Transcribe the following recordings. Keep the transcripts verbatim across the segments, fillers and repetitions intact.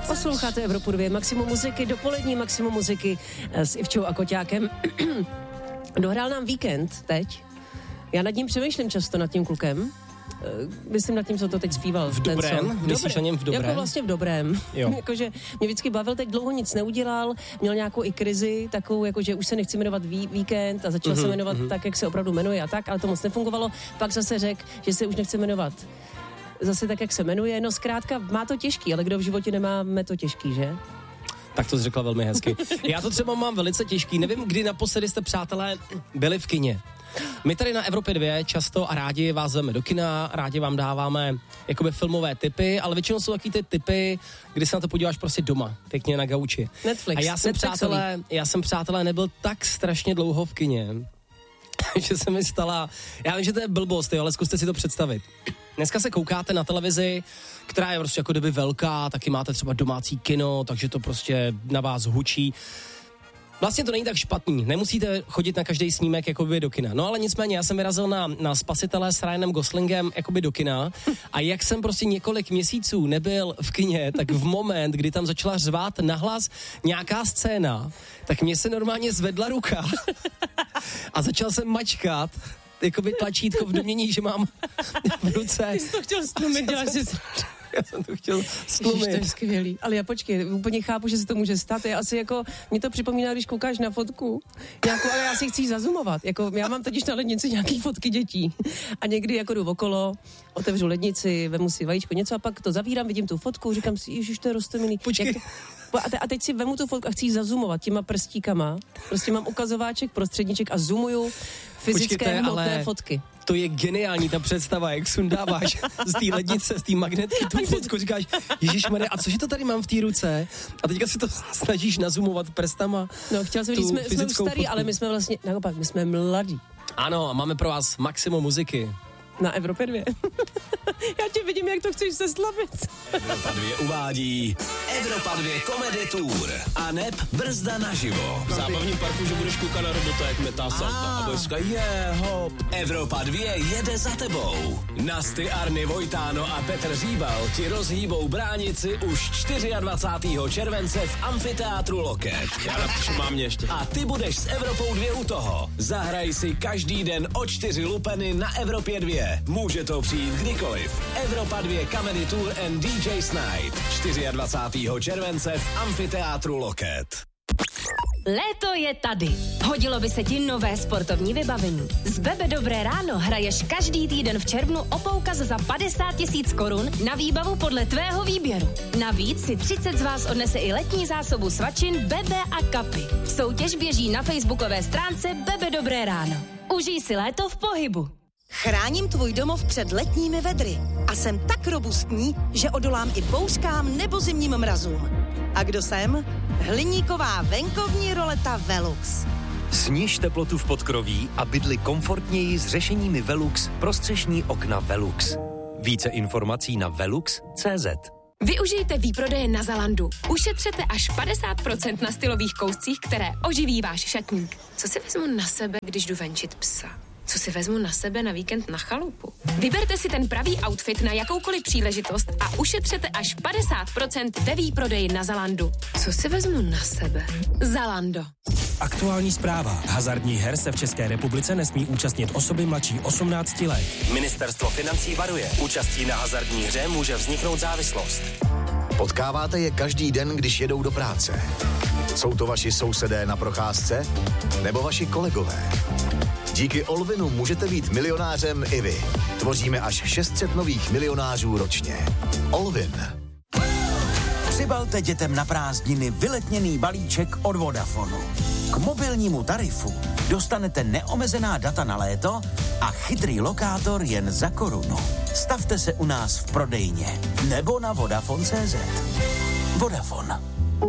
Posloucháte Evropu dva, maximum muziky, dopolední maximum muziky s Ivčou a Koťákem. Dohrál nám víkend teď. Já nad ním přemýšlím často, nad tím klukem. Myslím nad tím, co to teď zpíval. V dobrém? V Myslíš o něm v dobrém? Jako vlastně v dobrém. Jakože mě vždycky bavil, teď dlouho nic neudělal, měl nějakou i krizi, takovou, jakože už se nechci jmenovat ví, víkend a začal mm-hmm, se jmenovat mm-hmm. tak, jak se opravdu jmenuje a tak, ale to moc nefungovalo. Pak zase řekl, že se už nechce jmenovat zase tak, jak se jmenuje. No zkrátka, má to těžký, ale kdo v životě nemáme to těžký, že? Tak to jsi řekla velmi hezky. Já to třeba mám velice těžký. Nevím, kdy naposledy jste, přátelé, byli v kině. My tady na Evropě dva často a rádi vás zveme do kina, rádi vám dáváme jakoby filmové tipy, ale většinou jsou taky ty tipy, kdy se na to podíváš prostě doma, pěkně na gauči. Netflix. A já jsem, přátelé, já jsem, přátelé, nebyl tak strašně dlouho v kině, že se mi stala, já vím, že to je blbost, jo, ale zkuste si to představit. Dneska se koukáte na televizi, která je prostě jako kdyby velká, taky máte třeba domácí kino, takže to prostě na vás hučí. Vlastně to není tak špatný, nemusíte chodit na každý snímek jakoby do kina. No ale nicméně, já jsem vyrazil na, na Spasitele s Ryanem Goslingem jakoby do kina a jak jsem prostě několik měsíců nebyl v kině, tak v moment, kdy tam začala řvát nahlas nějaká scéna, tak mě se normálně zvedla ruka a začal jsem mačkat jakoby tlačítko v domění, že mám v ruce. Ty jsi to chtěl stlumit, děláš si... Já jsem to chtěl stlumit. Ježiš, to je skvělý. Ale já počkej, úplně chápu, že se to může stát. Je asi jako, mě to připomíná, když koukáš na fotku, nějakou, ale já si chci zazumovat. Jako, já mám totiž na lednici nějaký fotky dětí. A někdy jako jdu okolo, otevřu lednici, vemu si vajíčko, něco a pak to zavírám, vidím tu fotku, říkám si, ježiš, to je roztomilý. Počkej. To, a, te, a teď si vemu tu fotku a chci ji zazumovat těma prstíkama. Prostě mám ukazováček, prostředníček a zoomuju fyzické Počkej, hmotné ale... fotky. To je geniální ta představa, jak sundáváš z té lednice, z té magnetky tu fotku, říkáš, ježišmarja, a cože to tady mám v té ruce? A teďka si to snažíš nazumovat prstama. No, chtěla jsem říct, jsme, jsme už starý, fotku. Ale my jsme vlastně, naopak, my jsme mladí. Ano, a máme pro vás maximum muziky. Na Evropě dva. Já tě vidím, jak to chceš seslavit. Evropa dva uvádí Evropa dva Comedy Tour a neb Brzda naživo. V zábavním parku, že budeš koukat na robota, jak metá salta a budeš říkat, je, hop. Evropa dva jede za tebou. Nasty, Arny, Vojtáno a Petr Říbal ti rozhýbou bránici už dvacátého čtvrtého července v amfiteátru Loket. Já napíšu mámě ještě. A ty budeš s Evropou dva u toho. Zahraj si každý den o čtyři lupeny na Evropě dva. Může to přijít kdykoliv. Evropa dva Comedy Tour and D J's Night. dvacátého čtvrtého července v amfiteátru Loket. Léto je tady. Hodilo by se ti nové sportovní vybavení. Z Bebe Dobré ráno hraješ každý týden v červnu o poukaz za padesát tisíc korun na výbavu podle tvého výběru. Navíc si třicet z vás odnese i letní zásobu svačin Bebe a kapy. Soutěž běží na facebookové stránce Bebe Dobré ráno. Užij si léto v pohybu. Chráním tvůj domov před letními vedry a jsem tak robustní, že odolám i bouřkám nebo zimním mrazům. A kdo jsem? Hliníková venkovní roleta Velux. Sniž teplotu v podkroví a bydli komfortněji s řešeními Velux prostřešní okna Velux. Více informací na velux tečka cé zet. Využijte výprodeje na Zalandu. Ušetřete až padesát procent na stylových kouscích, které oživí váš šatník. Co si vezmu na sebe, když jdu venčit psa? Co si vezmu na sebe na víkend na chalupu? Vyberte si ten pravý outfit na jakoukoliv příležitost a ušetřete až padesát procent ve výprodeji na Zalandu. Co si vezmu na sebe? Zalando. Aktuální zpráva. Hazardních her se v České republice nesmí účastnit osoby mladší osmnácti let. Ministerstvo financí varuje. Účastí na hazardní hře může vzniknout závislost. Potkáváte je každý den, když jedou do práce. Jsou to vaši sousedé na procházce? Nebo vaši kolegové? Díky Olvinu můžete být milionářem i vy. Tvoříme až šest set nových milionářů ročně. Olvin. Přibalte dětem na prázdniny vyletněný balíček od Vodafonu. K mobilnímu tarifu dostanete neomezená data na léto a chytrý lokátor jen za korunu. Stavte se u nás v prodejně nebo na Vodafone tečka cé zet. Vodafone.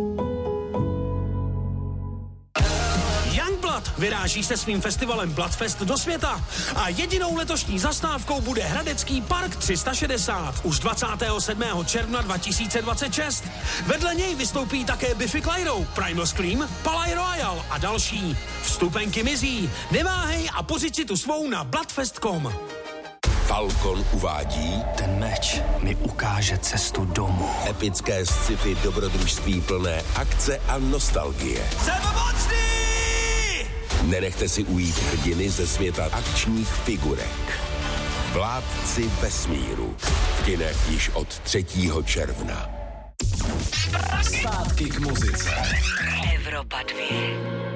Vyráží se svým festivalem Bloodfest do světa a jedinou letošní zastávkou bude Hradecký park tři sta šedesát už dvacátého sedmého června dva tisíce dvacet šest. Vedle něj vystoupí také Biffy Clyro, Primal Scream, Palais Royal a další. Vstupenky mizí. Neváhej a pořiď si tu svou na bloodfest tečka com. Falcon uvádí Ten meč mi ukáže cestu domů. Epické sci-fi dobrodružství plné akce a nostalgie. Jsem mocný! Nenechte si ujít hrdiny ze světa akčních figurek. Vládci vesmíru. V kinech již od třetího června. Zpátky k muzice. Evropa dvě.